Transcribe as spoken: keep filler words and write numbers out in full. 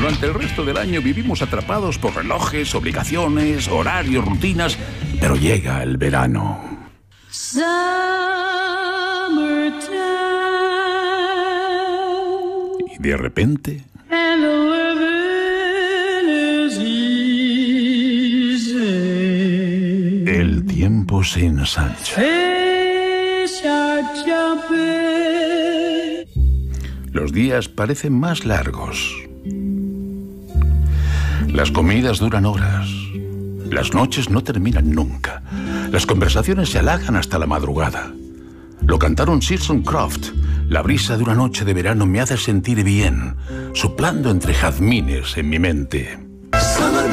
durante el resto del año vivimos atrapados por relojes, obligaciones, horarios, rutinas, pero llega el verano. Y de repente... el tiempo se ensancha. Los días parecen más largos. Las comidas duran horas. Las noches no terminan nunca. Las conversaciones se alargan hasta la madrugada. Lo cantaron Searson Croft. La brisa de una noche de verano me hace sentir bien, soplando entre jazmines en mi mente.